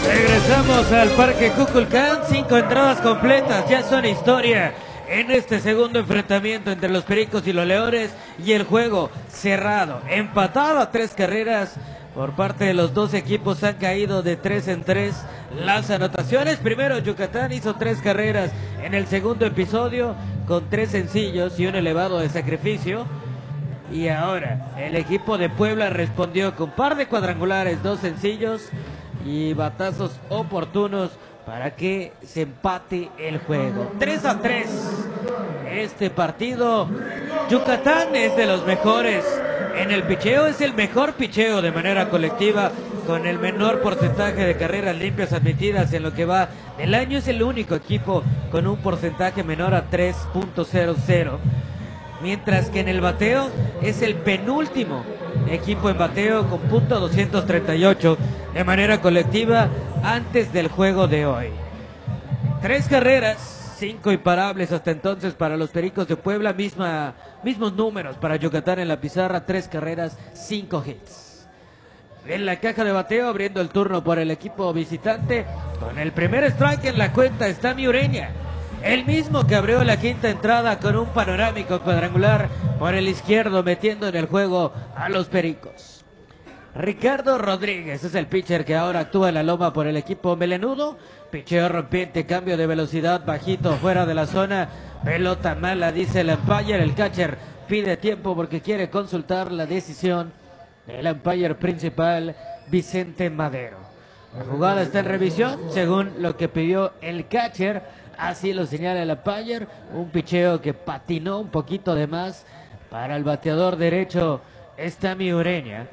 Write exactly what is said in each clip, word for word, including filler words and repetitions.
Regresamos al Parque Kukulcán, cinco entradas completas, ya son historia en este segundo enfrentamiento entre los Pericos y los Leones, y el juego cerrado, empatado a tres carreras por parte de los dos equipos. Han caído de tres en tres las anotaciones. Primero Yucatán hizo tres carreras en el segundo episodio con tres sencillos y un elevado de sacrificio. Y ahora el equipo de Puebla respondió con par de cuadrangulares, dos sencillos y batazos oportunos para que se empate el juego. tres a tres este partido. Yucatán es de los mejores en el picheo, es el mejor picheo de manera colectiva, con el menor porcentaje de carreras limpias admitidas en lo que va del año. Es el único equipo con un porcentaje menor a tres punto cero cero. Mientras que en el bateo es el penúltimo equipo en bateo con punto doscientos treinta y ocho de manera colectiva antes del juego de hoy. Tres carreras, cinco imparables hasta entonces para los Pericos de Puebla, misma, mismos números para Yucatán en la pizarra, tres carreras, cinco hits. En la caja de bateo, abriendo el turno por el equipo visitante, con el primer strike en la cuenta está Miureña, el mismo que abrió la quinta entrada con un panorámico cuadrangular por el izquierdo, metiendo en el juego a los Pericos. Ricardo Rodríguez es el pitcher que ahora actúa en la loma por el equipo melenudo. Picheo rompiente, cambio de velocidad, bajito, fuera de la zona, pelota mala, dice el umpire. El catcher pide tiempo porque quiere consultar la decisión del umpire principal, Vicente Madero. La jugada está en revisión, según lo que pidió el catcher, así lo señala el umpire. Un picheo que patinó un poquito de más para el bateador derecho, está Miureña.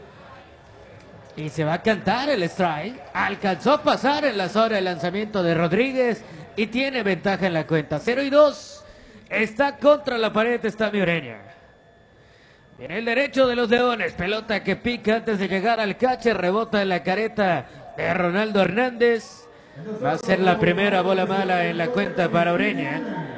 Y se va a cantar el strike. Alcanzó a pasar en la zona el lanzamiento de Rodríguez y tiene ventaja en la cuenta. cero y dos. Está contra la pared, está Miureña. En el derecho de los Leones, pelota que pica antes de llegar al catcher, rebota en la careta de Ronaldo Hernández. Va a ser la primera bola mala en la cuenta para Ureña.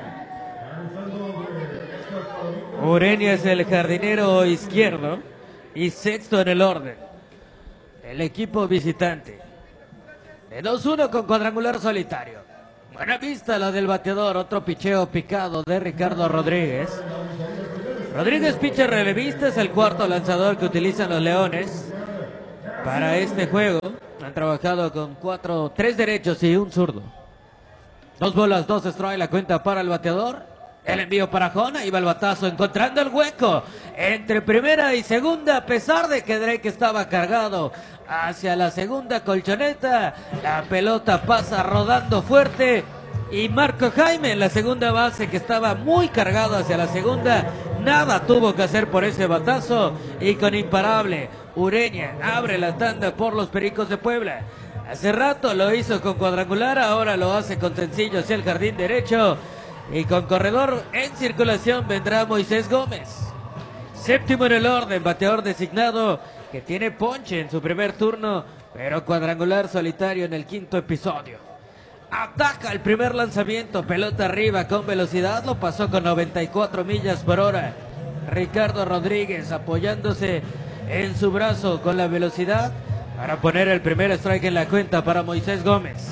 Ureña es el jardinero izquierdo y sexto en el orden. El equipo visitante. De dos uno con cuadrangular solitario. Buena vista la del bateador. Otro picheo picado de Ricardo Rodríguez. Rodríguez, pitcher relevista, es el cuarto lanzador que utilizan los Leones para este juego. Han trabajado con cuatro, tres derechos y un zurdo. Dos bolas, dos strikes, la cuenta para el bateador. El envío para Jona, iba el batazo encontrando el hueco entre primera y segunda, a pesar de que Drake estaba cargado hacia la segunda colchoneta. La pelota pasa rodando fuerte y Marco Jaime en la segunda base, que estaba muy cargado hacia la segunda, nada tuvo que hacer por ese batazo, y con imparable Ureña abre la tanda por los Pericos de Puebla. Hace rato lo hizo con cuadrangular, ahora lo hace con sencillo hacia el jardín derecho. Y con corredor en circulación vendrá Moisés Gómez. Séptimo en el orden, bateador designado que tiene ponche en su primer turno, pero cuadrangular solitario en el quinto episodio. Ataca el primer lanzamiento, pelota arriba con velocidad, lo pasó con noventa y cuatro millas por hora. Ricardo Rodríguez apoyándose en su brazo con la velocidad para poner el primer strike en la cuenta para Moisés Gómez.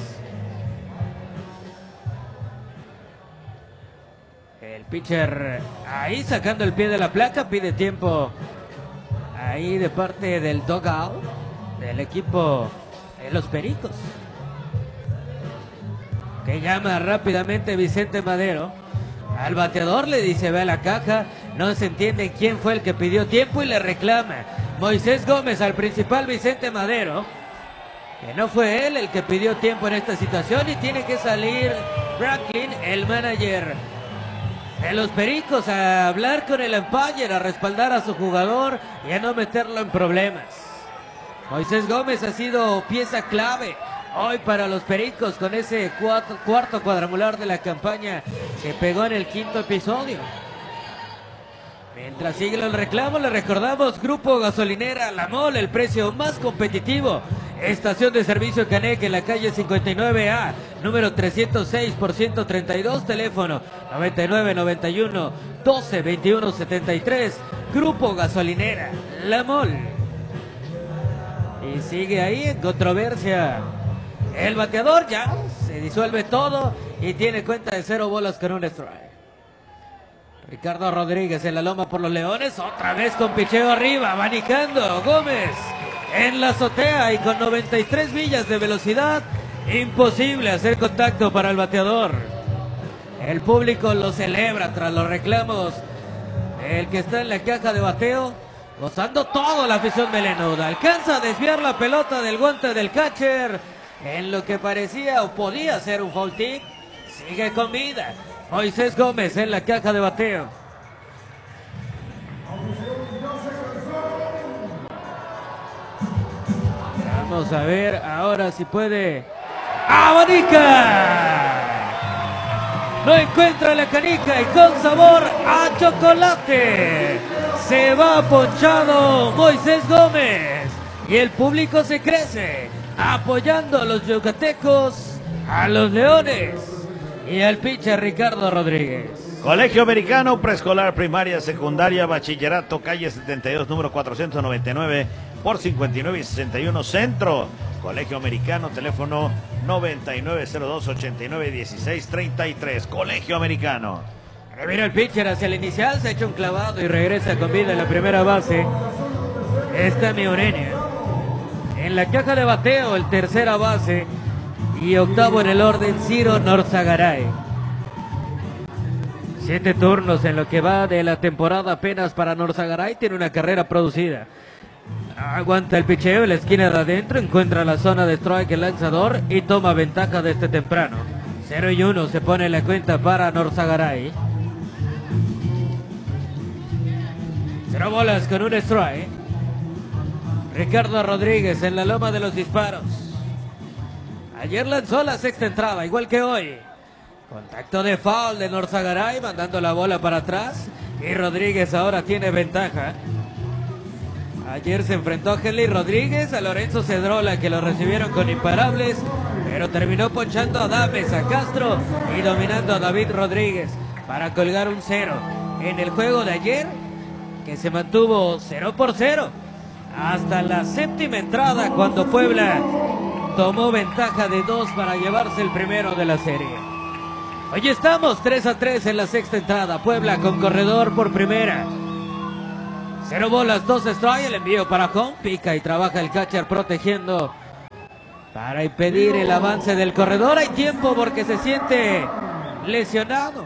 El pitcher ahí sacando el pie de la placa, pide tiempo ahí de parte del dugout del equipo de los Pericos, que llama rápidamente Vicente Madero al bateador, le dice: ve a la caja. No se entiende quién fue el que pidió tiempo y le reclama Moisés Gómez al principal Vicente Madero que no fue él el que pidió tiempo en esta situación, y tiene que salir Franklin, el manager de los Pericos, a hablar con el umpire, a respaldar a su jugador y a no meterlo en problemas. Moisés Gómez ha sido pieza clave hoy para los Pericos con ese cuarto, cuarto cuadrangular de la campaña que pegó en el quinto episodio. Mientras sigue el reclamo, le recordamos: Grupo Gasolinera La Mole, el precio más competitivo. Estación de servicio Canek en la calle cincuenta y nueve A, número trescientos seis por ciento treinta y dos, teléfono noventa y nueve, noventa y uno, doce, veintiuno, setenta y tres. Grupo Gasolinera La Mole. Y sigue ahí en controversia El bateador ya se disuelve todo y tiene cuenta de cero bolas con un strike. Ricardo Rodríguez en la loma por los Leones, otra vez con picheo arriba, abanicando Gómez en la azotea y con noventa y tres millas de velocidad, imposible hacer contacto para el bateador. El público lo celebra tras los reclamos. El que está en la caja de bateo, gozando todo la afición melenuda. Alcanza a desviar la pelota del guante del catcher en lo que parecía o podía ser un foul tip. Sigue con vida Moisés Gómez en la caja de bateo. Vamos a ver ahora si puede. ¡Abanica! No encuentra la canica y con sabor a chocolate. Se va ponchado Moisés Gómez. Y el público se crece apoyando a los yucatecos, a los Leones y al pitcher Ricardo Rodríguez. Colegio Americano, preescolar, primaria, secundaria, bachillerato, calle setenta y dos, número cuatrocientos noventa y nueve por cincuenta y nueve y sesenta y uno, Centro. Colegio Americano, teléfono noventa y nueve cero dos, ochenta y nueve dieciséis treinta y tres. Colegio Americano. Mira el pitcher hacia el inicial, se echa un clavado y regresa con vida en la primera base. Está Miorenia. En la caja de bateo, el tercera base y octavo en el orden, Ciro Norzagaray. Siete turnos en lo que va de la temporada apenas para Norzagaray. Tiene una carrera producida. Aguanta el picheo en la esquina de adentro, encuentra la zona de strike el lanzador y toma ventaja de este temprano. cero y uno se pone la cuenta para Norzagaray. Cero bolas con un strike. Ricardo Rodríguez en la loma de los disparos. Ayer lanzó la sexta entrada, igual que hoy. Contacto de foul de Norzagaray, mandando la bola para atrás. Y Rodríguez ahora tiene ventaja. Ayer se enfrentó a Henley Rodríguez, a Lorenzo Cedrola, que lo recibieron con imparables, pero terminó ponchando a Dames, a Castro y dominando a David Rodríguez para colgar un cero en el juego de ayer, que se mantuvo cero por cero hasta la séptima entrada, cuando Puebla tomó ventaja de dos para llevarse el primero de la serie. Hoy estamos tres a tres en la sexta entrada. Puebla con corredor por primera. Cero bolas, dos strikes, el envío para home, pica y trabaja el catcher protegiendo para impedir el avance del corredor. Hay tiempo porque se siente lesionado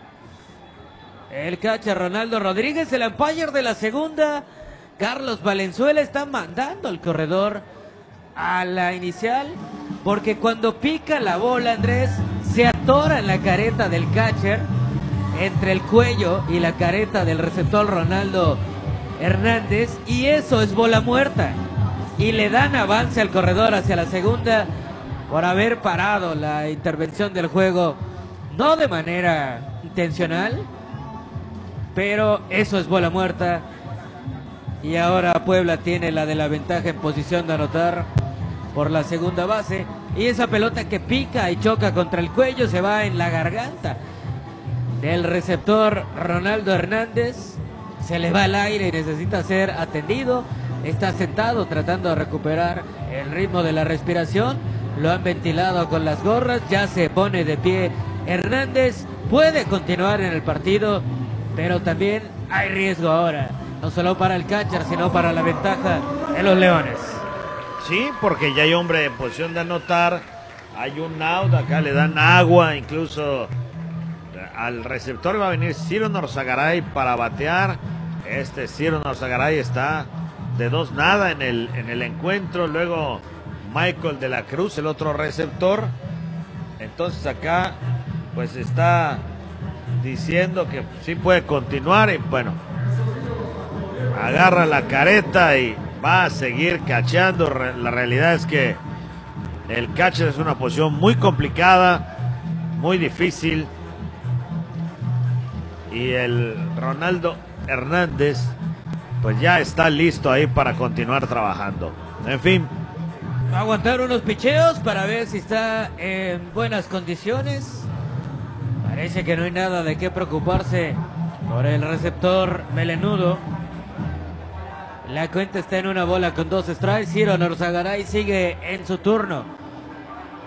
el catcher Ronaldo Rodríguez. El umpire de la segunda, Carlos Valenzuela, está mandando al corredor a la inicial porque cuando pica la bola, Andrés, se atora en la careta del catcher, entre el cuello y la careta del receptor Ronaldo Hernández, y eso es bola muerta y le dan avance al corredor hacia la segunda por haber parado la intervención del juego, no de manera intencional, pero eso es bola muerta. Y ahora Puebla tiene la de la ventaja en posición de anotar por la segunda base, y esa pelota que pica y choca contra el cuello se va en la garganta del receptor Ronaldo Hernández. Se le va al aire y necesita ser atendido. Está sentado tratando de recuperar el ritmo de la respiración. Lo han ventilado con las gorras. Ya se pone de pie Hernández. Puede continuar en el partido, pero también hay riesgo ahora, no solo para el catcher, sino para la ventaja de los Leones. Sí, porque ya hay hombre en posición de anotar. Hay un out, acá le dan agua, incluso al receptor va a venir Ciro Norzagaray para batear. Este Ciro Norzagaray está de dos nada en el, en el encuentro. Luego Michael de la Cruz, el otro receptor. Entonces acá pues está diciendo que sí puede continuar, y bueno, agarra la careta y va a seguir cacheando. La realidad es que el catcher es una posición muy complicada, muy difícil, y el Ronaldo Hernández pues ya está listo ahí para continuar trabajando. En fin, va a aguantar unos picheos para ver si está en buenas condiciones. Parece que no hay nada de qué preocuparse por el receptor melenudo. La cuenta está en una bola con dos strikes. Ciro Norzagaray sigue en su turno.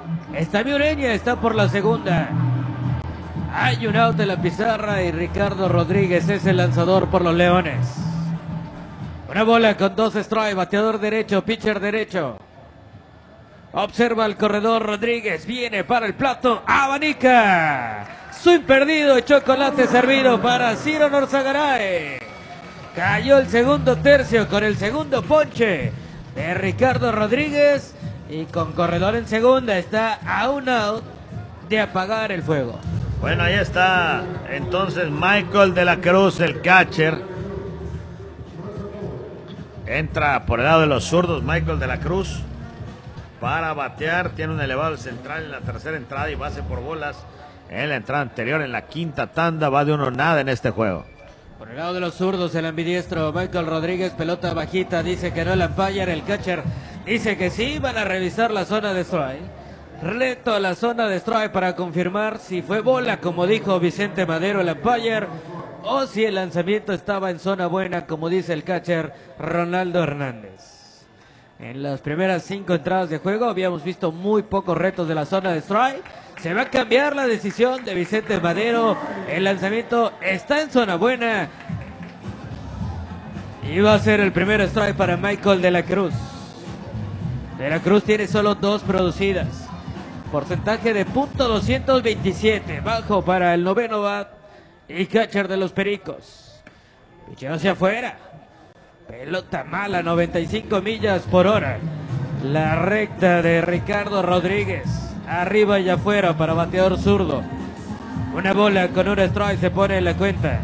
Esta Ureña está por la segunda. Hay un out en la pizarra y Ricardo Rodríguez es el lanzador por los Leones. Una bola con dos strikes, bateador derecho, pitcher derecho. Observa el corredor Rodríguez, viene para el plato, abanica. Swing perdido y chocolate servido para Ciro Norzagaray. Cayó el segundo tercio con el segundo ponche de Ricardo Rodríguez y con corredor en segunda está a un out de apagar el fuego. Bueno, ahí está entonces Michael de la Cruz, el catcher. Entra por el lado de los zurdos Michael de la Cruz para batear. Tiene un elevado central en la tercera entrada y base por bolas en la entrada anterior. En la quinta tanda va de uno nada en este juego. Por el lado de los zurdos, el ambidiestro Michael Rodríguez, pelota bajita, dice que no el umpire, el catcher dice que sí, van a revisar la zona de strike. Reto a la zona de strike para confirmar si fue bola, como dijo Vicente Madero, el umpire, o si el lanzamiento estaba en zona buena, como dice el catcher Ronaldo Hernández. En las primeras cinco entradas de juego habíamos visto muy pocos retos de la zona de strike. Se va a cambiar la decisión de Vicente Madero. El lanzamiento está en zona buena. Y va a ser el primer strike para Michael de la Cruz. De la Cruz tiene solo dos producidas. Porcentaje de punto doscientos veintisiete. Bajo para el noveno bat y catcher de los Pericos. Picheo hacia afuera. Pelota mala, noventa y cinco millas por hora. La recta de Ricardo Rodríguez. Arriba y afuera para bateador zurdo. Una bola con un strike se pone en la cuenta.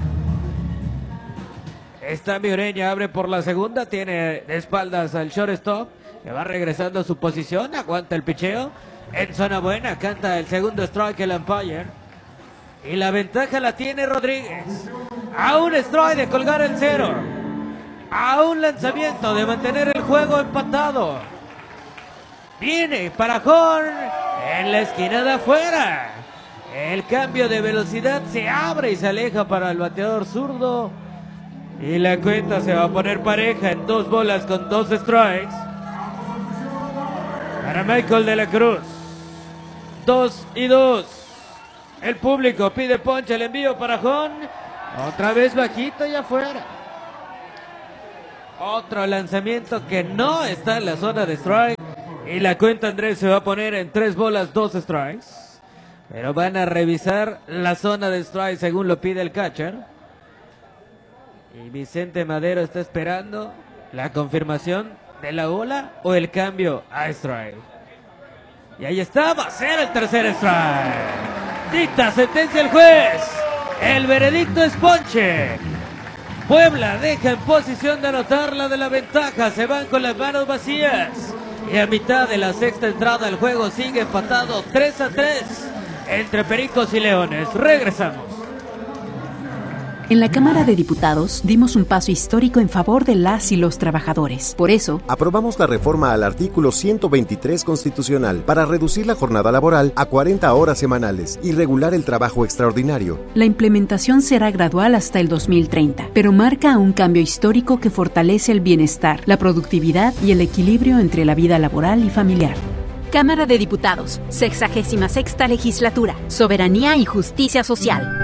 Esta Ureña abre por la segunda. Tiene de espaldas al shortstop, que va regresando a su posición. Aguanta el picheo. En zona buena, canta el segundo strike el umpire. Y la ventaja la tiene Rodríguez. A un strike de colgar el cero. A un lanzamiento de mantener el juego empatado. Viene Parajón en la esquina de afuera. El cambio de velocidad se abre y se aleja para el bateador zurdo. Y la cuenta se va a poner pareja en dos bolas con dos strikes. Para Michael de la Cruz. Dos y dos. El público pide ponche, el envío Parajón. Otra vez bajito y afuera. Otro lanzamiento que no está en la zona de strike. Y la cuenta, Andrés, se va a poner en tres bolas, dos strikes. Pero van a revisar la zona de strike según lo pide el catcher. Y Vicente Madero está esperando la confirmación de la bola o el cambio a strike. Y ahí está, va a ser el tercer strike. Dicta sentencia el juez. El veredicto es ponche. Puebla deja en posición de anotar la de la ventaja. Se van con las manos vacías. Y a mitad de la sexta entrada el juego sigue empatado tres a tres entre Pericos y Leones. Regresamos. En la Cámara de Diputados dimos un paso histórico en favor de las y los trabajadores. Por eso, aprobamos la reforma al artículo ciento veintitrés constitucional para reducir la jornada laboral a cuarenta horas semanales y regular el trabajo extraordinario. La implementación será gradual hasta el dos mil treinta, pero marca un cambio histórico que fortalece el bienestar, la productividad y el equilibrio entre la vida laboral y familiar. Cámara de Diputados, sexagésima sexta legislatura, soberanía y justicia social.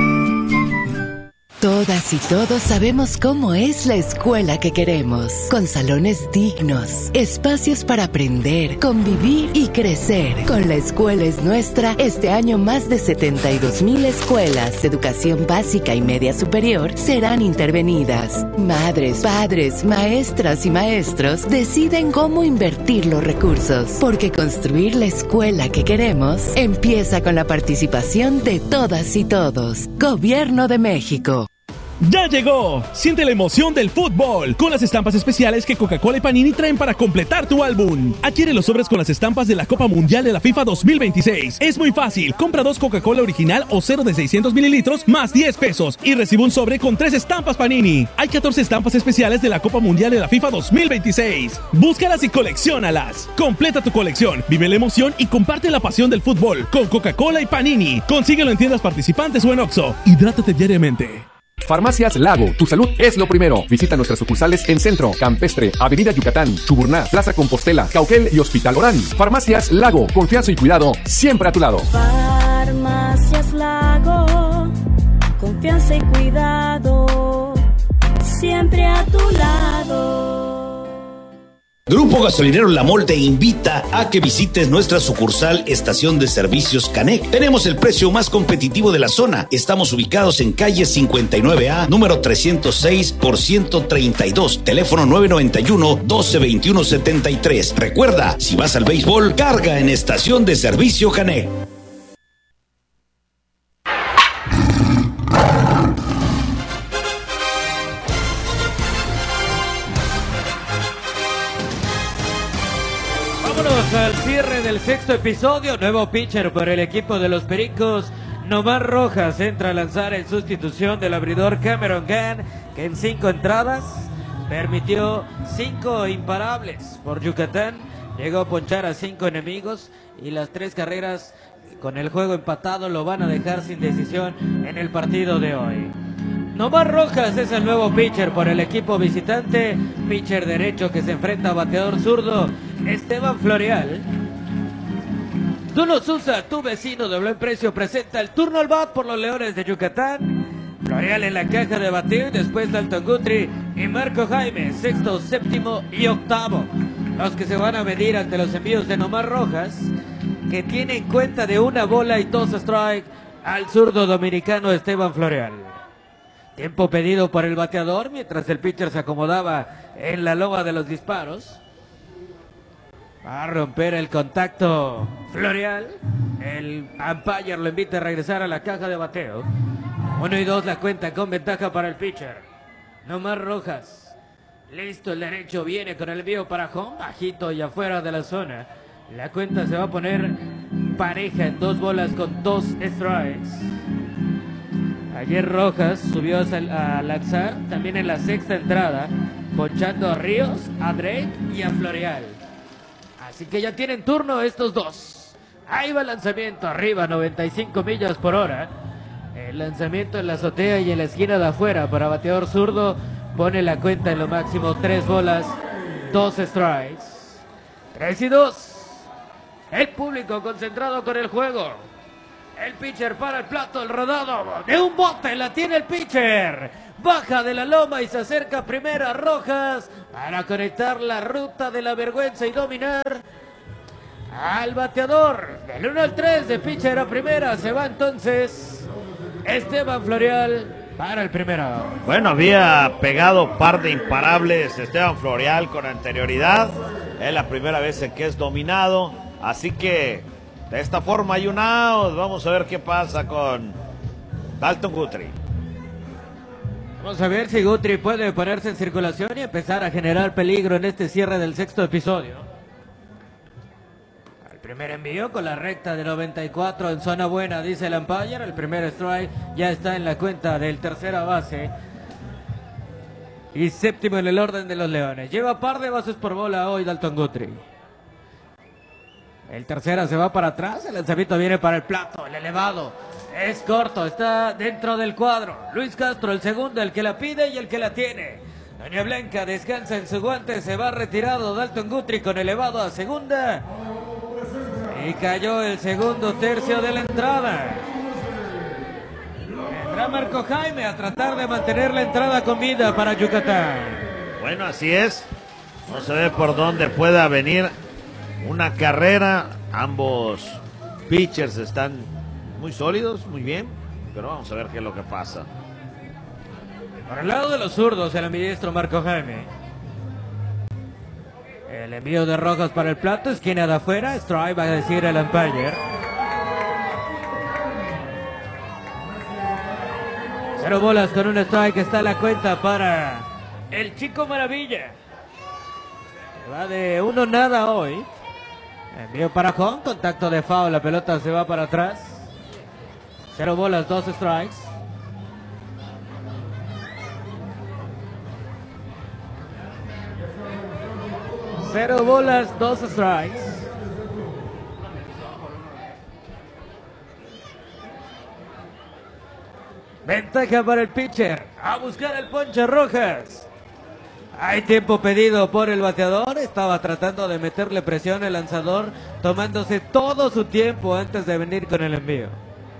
Todas y todos sabemos cómo es la escuela que queremos, con salones dignos, espacios para aprender, convivir y crecer. Con La Escuela es Nuestra, este año más de setenta y dos mil escuelas de educación básica y media superior serán intervenidas. Madres, padres, maestras y maestros deciden cómo invertir los recursos, porque construir la escuela que queremos empieza con la participación de todas y todos. Gobierno de México. ¡Ya llegó! Siente la emoción del fútbol con las estampas especiales que Coca-Cola y Panini traen para completar tu álbum. Adquiere los sobres con las estampas de la Copa Mundial de la FIFA dos mil veintiséis. Es muy fácil. Compra dos Coca-Cola original o cero de seiscientos mililitros más diez pesos y recibe un sobre con tres estampas Panini. Hay catorce estampas especiales de la Copa Mundial de la FIFA dos mil veintiséis. Búscalas y colecciónalas. Completa tu colección, vive la emoción y comparte la pasión del fútbol con Coca-Cola y Panini. Consíguelo en tiendas participantes o en Oxxo. Hidrátate diariamente. Farmacias Lago, tu salud es lo primero. Visita nuestras sucursales en Centro, Campestre, Avenida Yucatán, Chuburná, Plaza Compostela, Cauquel y Hospital Orán. Farmacias Lago, confianza y cuidado siempre a tu lado. Farmacias Lago, confianza y cuidado siempre a tu lado. Grupo Gasolinero La Mol te invita a que visites nuestra sucursal Estación de Servicios Canec. Tenemos el precio más competitivo de la zona. Estamos ubicados en calle cincuenta y nueve A, número trescientos seis por ciento treinta y dos, teléfono nueve noventa y uno, doce veintiuno setenta y tres. Recuerda, si vas al béisbol, carga en Estación de Servicio Canec. Al cierre del sexto episodio, nuevo pitcher por el equipo de los Pericos. Nomar Rojas entra a lanzar en sustitución del abridor Cameron Gann, que en cinco entradas permitió cinco imparables por Yucatán. Llegó a ponchar a cinco enemigos y las tres carreras con el juego empatado lo van a dejar sin decisión en el partido de hoy. Nomar Rojas es el nuevo pitcher por el equipo visitante, pitcher derecho que se enfrenta a bateador zurdo Esteban Florial. Duno Sousa, tu vecino de buen precio, presenta el turno al bat por los Leones de Yucatán. Florial en la caja de bateo y después Dalton Guthrie y Marco Jaime, sexto, séptimo y octavo. Los que se van a medir ante los envíos de Nomar Rojas, que tiene en cuenta de una bola y dos strike al zurdo dominicano Esteban Florial. Tiempo pedido por el bateador mientras el pitcher se acomodaba en la loma de los disparos. Va a romper el contacto Florial. El umpire lo invita a regresar a la caja de bateo. Uno y dos la cuenta con ventaja para el pitcher. Nomar Rojas. Listo, el derecho viene con el envío para home, bajito y afuera de la zona. La cuenta se va a poner pareja en dos bolas con dos strikes. Ayer Rojas subió a lanzar también en la sexta entrada, ponchando a Ríos, a Drake y a Florial. Así que ya tienen turno estos dos. Ahí va el lanzamiento arriba, noventa y cinco millas por hora. El lanzamiento en la azotea y en la esquina de afuera para bateador zurdo pone la cuenta en lo máximo tres bolas, dos strikes. Tres y dos. El público concentrado con el juego. El pitcher para el plato, el rodado de un bote, la tiene el pitcher. Baja de la loma y se acerca primera Rojas para conectar la ruta de la vergüenza y dominar al bateador. Del uno al tres de pitcher a primera se va entonces Esteban Florial para el primero. Bueno, había pegado par de imparables Esteban Florial con anterioridad. Es la primera vez en que es dominado, así que de esta forma hay un out. Vamos a ver qué pasa con Dalton Guthrie. Vamos a ver si Guthrie puede ponerse en circulación y empezar a generar peligro en este cierre del sexto episodio. El primer envío con la recta de noventa y cuatro en zona buena, dice el umpire. El primer strike ya está en la cuenta del tercera base. Y séptimo en el orden de los Leones. Lleva par de bases por bola hoy Dalton Guthrie. El tercera se va para atrás, el lanzamiento viene para el plato, el elevado es corto, está dentro del cuadro. Luis Castro, el segundo, el que la pide y el que la tiene. Doña Blanca descansa en su guante, se va retirado Dalton Guthrie con elevado a segunda. Y cayó el segundo tercio de la entrada. Vendrá Marco Jaime a tratar de mantener la entrada con vida para Yucatán. Bueno, así es. No se ve por dónde pueda venir una carrera. Ambos pitchers están muy sólidos, muy bien, pero vamos a ver qué es lo que pasa. Por el lado de los zurdos, el ambidiestro Marco Jaime. El envío de Rojas para el plato, esquina de afuera, strike va a decir el umpire. Cero bolas con un strike, está la cuenta para el Chico Maravilla. Va de uno nada hoy. Envío para home, contacto de foul, la pelota se va para atrás. Cero bolas, dos strikes. Cero bolas, dos strikes. Ventaja para el pitcher. A buscar el ponche Rojas. Hay tiempo pedido por el bateador. Estaba tratando de meterle presión al lanzador, tomándose todo su tiempo antes de venir con el envío.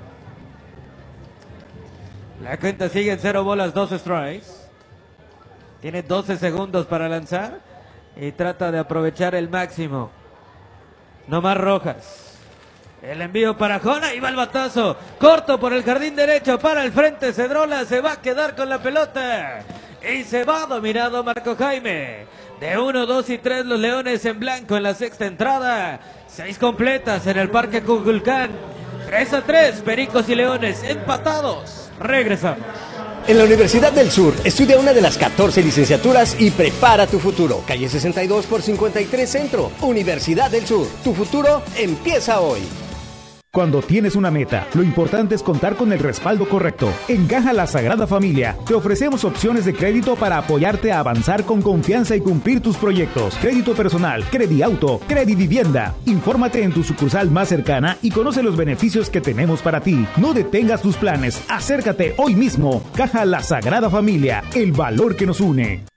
La cuenta sigue en cero bolas, dos strikes. Tiene doce segundos para lanzar y trata de aprovechar el máximo. No más Rojas. El envío para Jona y va el batazo. Corto por el jardín derecho para el frente. Cedrola se va a quedar con la pelota. Y se va dominado Marco Jaime. De uno, dos y tres los Leones en blanco en la sexta entrada. Seis completas en el Parque Cuculcán. tres a tres, Pericos y Leones empatados. Regresamos. En la Universidad del Sur, estudia una de las catorce licenciaturas y prepara tu futuro. Calle sesenta y dos por cincuenta y tres Centro. Universidad del Sur. Tu futuro empieza hoy. Cuando tienes una meta, lo importante es contar con el respaldo correcto. En Caja La Sagrada Familia te ofrecemos opciones de crédito para apoyarte a avanzar con confianza y cumplir tus proyectos. Crédito personal, Crediauto, Credivivienda. Infórmate en tu sucursal más cercana y conoce los beneficios que tenemos para ti. No detengas tus planes, acércate hoy mismo. Caja La Sagrada Familia, el valor que nos une.